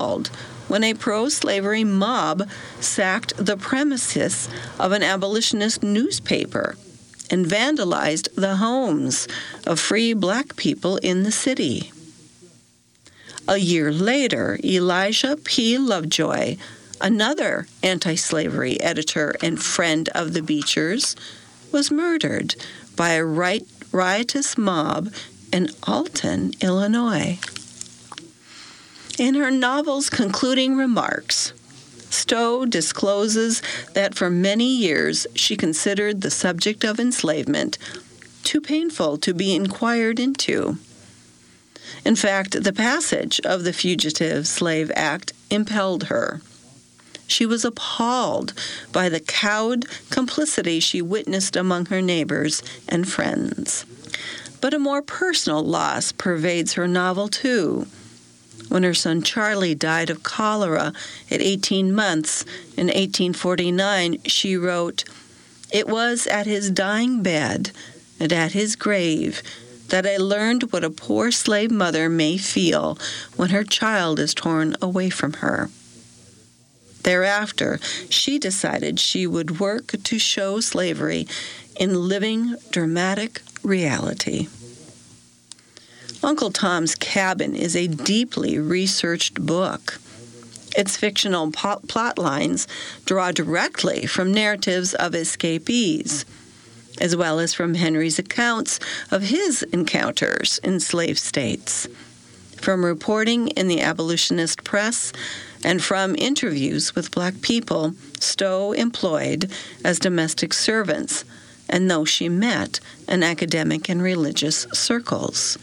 appalled when a pro-slavery mob sacked the premises of an abolitionist newspaper and vandalized the homes of free black people in the city. A year later, Elijah P. Lovejoy, another anti-slavery editor and friend of the Beechers, was murdered by a riotous mob in Alton, Illinois. In her novel's concluding remarks, Stowe discloses that for many years she considered the subject of enslavement too painful to be inquired into. In fact, the passage of the Fugitive Slave Act impelled her. She was appalled by the cowed complicity she witnessed among her neighbors and friends. But a more personal loss pervades her novel, too. When her son Charlie died of cholera at 18 months in 1849, she wrote, "It was at his dying bed and at his grave that I learned what a poor slave mother may feel when her child is torn away from her." Thereafter, she decided she would work to show slavery in living, dramatic reality. Uncle Tom's Cabin is a deeply researched book. Its fictional plot lines draw directly from narratives of escapees, as well as from Henry's accounts of his encounters in slave states, from reporting in the abolitionist press, and from interviews with black people Stowe employed as domestic servants, and those she met in academic and religious circles.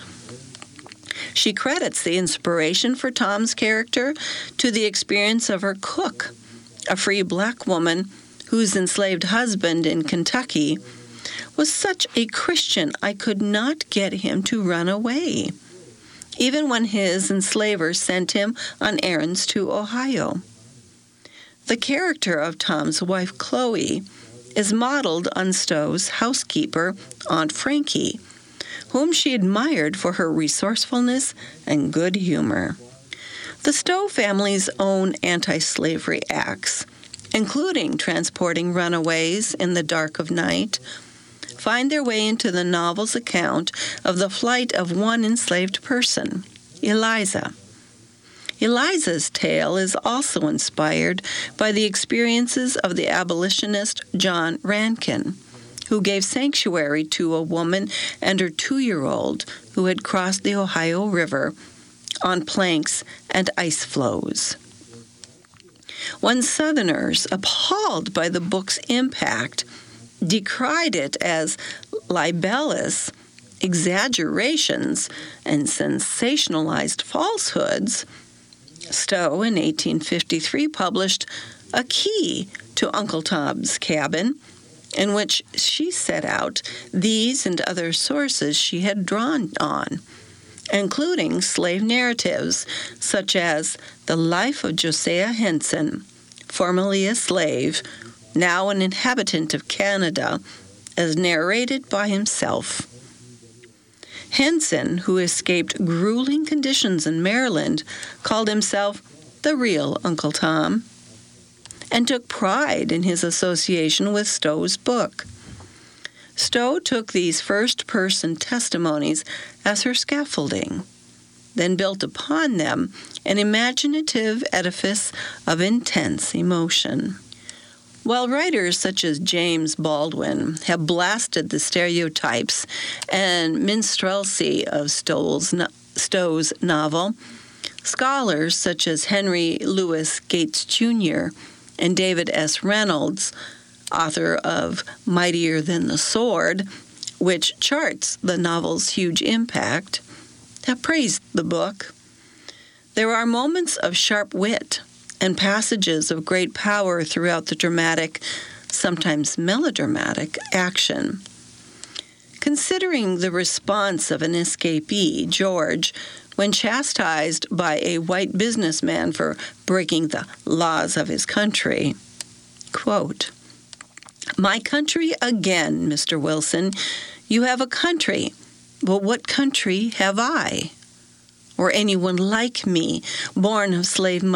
She credits the inspiration for Tom's character to the experience of her cook, a free black woman whose enslaved husband in Kentucky was such a Christian I could not get him to run away, even when his enslavers sent him on errands to Ohio. The character of Tom's wife, Chloe, is modeled on Stowe's housekeeper, Aunt Frankie, whom she admired for her resourcefulness and good humor. The Stowe family's own anti-slavery acts, including transporting runaways in the dark of night, find their way into the novel's account of the flight of one enslaved person, Eliza. Eliza's tale is also inspired by the experiences of the abolitionist John Rankin, who gave sanctuary to a woman and her 2-year-old who had crossed the Ohio River on planks and ice floes. When Southerners, appalled by the book's impact, decried it as libelous exaggerations and sensationalized falsehoods, Stowe in 1853 published A Key to Uncle Tom's Cabin, in which she set out these and other sources she had drawn on, including slave narratives such as The Life of Josiah Henson, formerly a slave, now an inhabitant of Canada, as narrated by himself. Henson, who escaped grueling conditions in Maryland, called himself the real Uncle Tom, and took pride in his association with Stowe's book. Stowe took these first-person testimonies as her scaffolding, then built upon them an imaginative edifice of intense emotion. While writers such as James Baldwin have blasted the stereotypes and minstrelsy of Stowe's novel, scholars such as Henry Louis Gates Jr. and David S. Reynolds, author of Mightier Than the Sword, which charts the novel's huge impact, have praised the book. There are moments of sharp wit and passages of great power throughout the dramatic, sometimes melodramatic, action. Considering the response of an escapee, George, when chastised by a white businessman for breaking the laws of his country, quote, "My country again, Mr. Wilson. You have a country, but what country have I? or anyone like me, born of slave